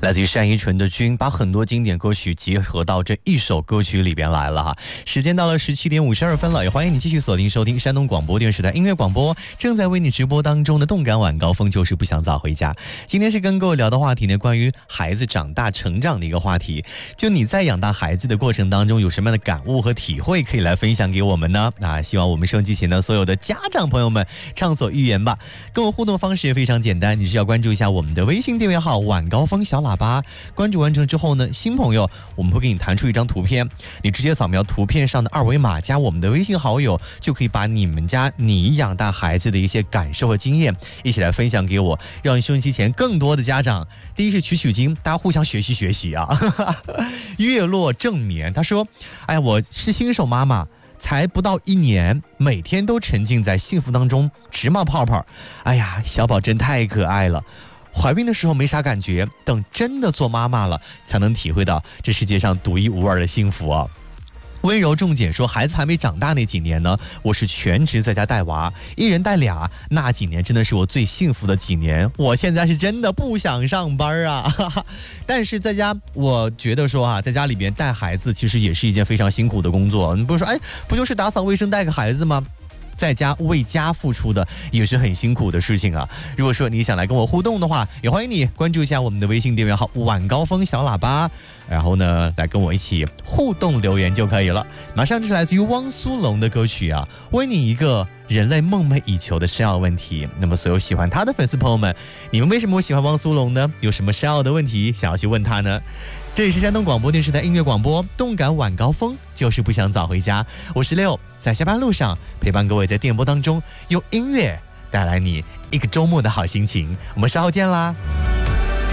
来自于单依纯的君，把很多经典歌曲结合到这一首歌曲里边来了哈。时间到了17:52了，也欢迎你继续锁定收听山东广播电视台音乐广播，正在为你直播当中的动感晚高峰就是不想早回家。今天是跟各位聊的话题呢，关于孩子长大成长的一个话题。就你在养大孩子的过程当中有什么样的感悟和体会可以来分享给我们呢？希望我们收音机前的所有的家长朋友们畅所欲言吧。跟我互动方式也非常简单，你只要关注一下我们的微信订阅号晚高峰小喇叭，关注完成之后呢，新朋友我们会给你弹出一张图片，你直接扫描图片上的二维码加我们的微信好友，就可以把你们家你养大孩子的一些感受和经验一起来分享给我，让收音机前更多的家长第一是取经，大家互相学习啊。月落正眠他说，我是新手妈妈，才不到1年，每天都沉浸在幸福当中，直冒泡泡。小宝真太可爱了。怀孕的时候没啥感觉，等真的做妈妈了，才能体会到这世界上独一无二的幸福啊。温柔重简说，孩子还没长大那几年呢，我是全职在家带娃，一人带俩，那几年真的是我最幸福的几年。我现在是真的不想上班啊，但是在家，我觉得说在家里边带孩子其实也是一件非常辛苦的工作。你不是说，不就是打扫卫生带个孩子吗？在家为家付出的也是很辛苦的事情啊。如果说你想来跟我互动的话，也欢迎你关注一下我们的微信订阅号晚高峰小喇叭，然后呢来跟我一起互动留言就可以了。马上这是来自于汪苏泷的歌曲啊，问你一个人类梦寐以求的深奥问题。那么所有喜欢他的粉丝朋友们，你们为什么会喜欢汪苏泷呢？有什么深奥的问题想要去问他呢？这里是山东广播电视台音乐广播，动感晚高峰就是不想早回家。我是6，在下班路上陪伴各位在电波当中用音乐带来你一个周末的好心情。我们稍后见啦。